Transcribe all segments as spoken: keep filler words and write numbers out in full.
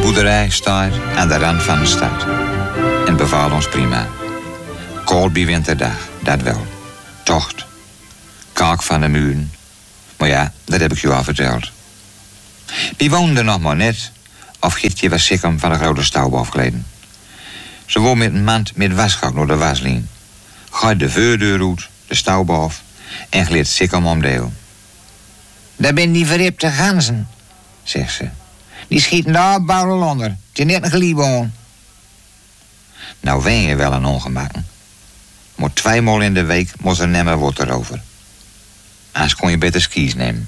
boerderij staat aan de rand van de stad. En bevalt ons prima. Koud bij winterdag, dat wel. Tocht. Kalk van de muren. Maar ja, dat heb ik je al verteld. Die woonde nog maar net. Of Gietje was ziek om van de grote stouw afgeleden. Ze woont met een mand met wasgoud door de waslijn. Gaat de voordeur uit, de stouw af. En gleed ziek om omdeel. Daar ben die verripte ganzen, zegt ze. Die schieten daar bouwen onder. Het is net een gelieboon. Nou wen je wel een ongemakken. Maar tweemaal in de week moest er nemmer water over. Anders kon je beter skis nemen.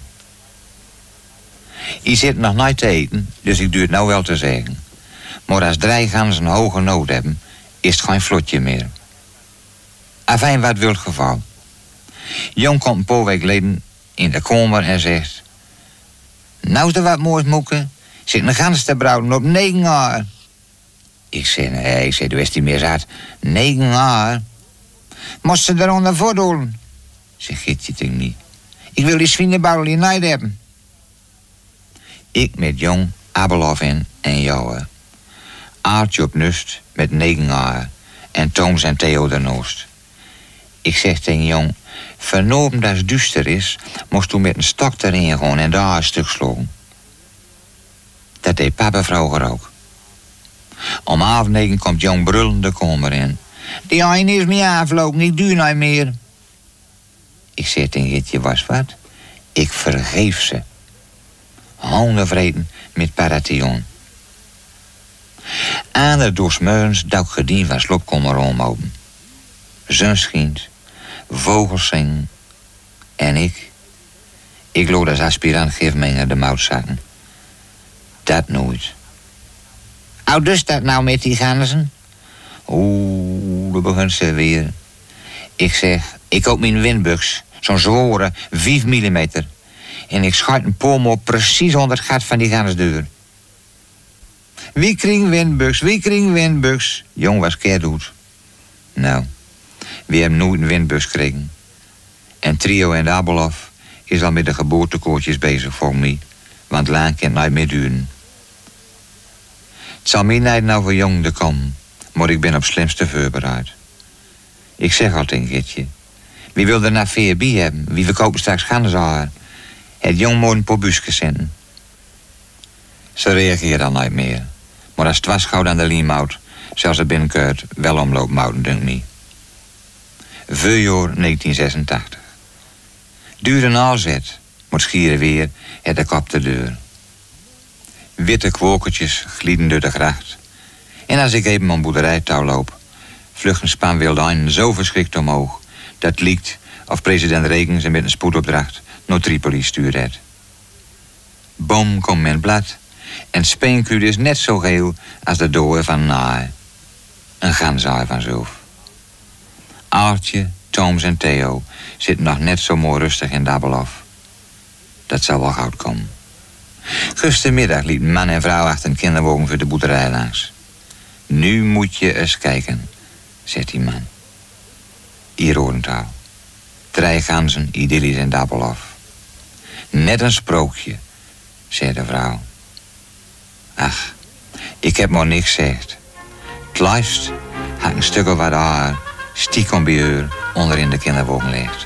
Je zit nog nooit te eten, dus ik duur het nou wel te zeggen. Maar als drie ganzen hoge nood hebben, is het geen vlotje meer. Afijn wat wil het geval. Jong komt een paar weken geleden in de kamer en zegt... Nou is er wat moois moeken. Zit een gans te brouwen op negen jaar. Ik zei, nee, ik zei, du is die meer zat. Negen jaar. Moest ze eronder voordoen? Zeg Gietje tegen mij. Ik wil die zwienenbouw in nijd hebben. Ik met Jong, Abelhof in en Jouwe. Aartje op Nust met negen jaar. En Tooms en Theo daarnaast. Ik zeg tegen Jong... Vernomen dat het duister is, moest toen met een stok erin gaan en daar een stuk slogen. Dat deed papa vroeger ook. Om half negen komt Jong brullend de kamer in. Die een is me afgelopen, ik duur niet meer. Ik zeg tegen Gietje, was wat? Ik vergeef ze. Honden vreten met paration. Aan de doorsmeuns duik gedien van slopkommer open. Zon schijnt. Vogels zingen. En ik? Ik loop als aspirant gifmenger de mout zakken. Dat nooit. Hoe dus dat nou met die ganzen? Oeh, daar begint ze weer. Ik zeg, ik koop mijn windbuks. Zo'n zware, vijf millimeter. En ik schuit een pomo precies onder het gat van die gansdeur. Wie kring windbuks, wie kring windbuks? Jong was keerdoet. Nou... We hebben nooit een windbus gekregen. En Trio en de Abelhof is al met de geboortekoortjes bezig voor mij. Want laan kan nooit meer duren. Het zal mij niet nou voor Jong de komen. Maar ik ben op het slimste voorbereid. Ik zeg al tegen Gietje. Wie wil er naar V B hebben? Wie verkopen straks ganzenhaar? Het Jong moet een paar busjes zenden. Ze reageert al niet meer. Maar als het was goud aan de liemhout... zelfs het binnenkort wel omloopmouten, dunkt me. Voorjaar negentien zesentachtig. Duur een aanzet, moet schieren weer het de kop de deur. Witte kwokertjes glieden door de gracht. En als ik even mijn boerderijtouw loop, vlucht een span wilde een zo verschrikt omhoog, dat liekt of president Reagan ze met een spoedopdracht naar Tripoli stuurt het. Boom komt met blad en speenkuur is net zo geel als de doorn van naai. Een ganzaai vanzelf. Aartje, Tooms en Theo zitten nog net zo mooi rustig in Dabbelhof. Dat zal wel goud komen. Gistermiddag liep man en vrouw achter een kinderwagen voor de boerderij langs. Nu moet je eens kijken, zegt die man. Hier Orentaal. Drie ganzen, idyllisch in Dabbelhof. Net een sprookje, zei de vrouw. Ach, ik heb maar niks gezegd. Het liefst had een stuk of wat haar stiekem bij haar onder in de kinderwagen ligt.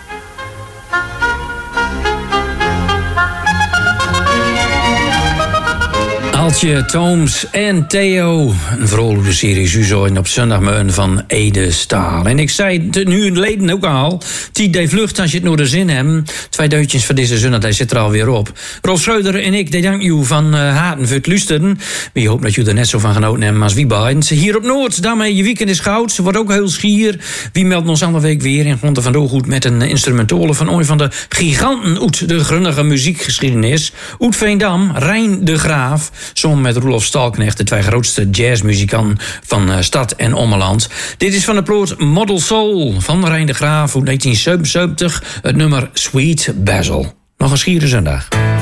Aaltje, Tooms en Theo. Een vrolijke serie Suzo op zondagmorgen van Ede Staal. En ik zei het nu geleden ook al. Die de vlucht als je het naar de zin hebt. Twee duitjes van deze zondag, hij zit er alweer op. Rolf Schreuder en ik, die dank u van uh, Haten voor het luisteren. We hopen dat jullie er net zo van genoten hebben als wie beiden. Hier op Noord, daarmee je weekend is goud. Ze wordt ook heel schier. Wie meldt ons alle week weer in Grond van Doorgoed met een instrumentale van een van de giganten uit de grunnige muziekgeschiedenis. Oet Veendam, Rijn de Graaf. Samen met Roelof Stalknecht, de twee grootste jazzmuzikanten van uh, stad en ommeland. Dit is van de ploot Model Soul van Rijn de Graaf uit negentien zevenenzeventig. Het nummer Sweet Basil. Nog een schiere zondag.